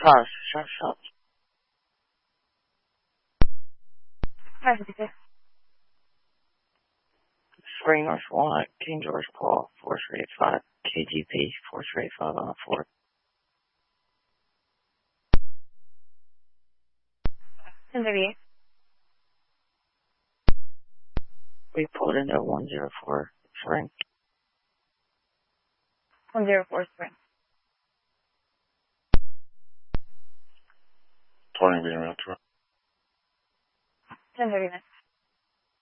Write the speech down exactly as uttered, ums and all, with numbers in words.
Shut, shut, shut. Hi, fifty-six. Spring North Walnut, King George Paul, four three eight five, K G P, four three eight five on four. ten thirty-eight. We pulled into one zero four Spring. one zero four Spring. twenty being around to ten thirty-nine.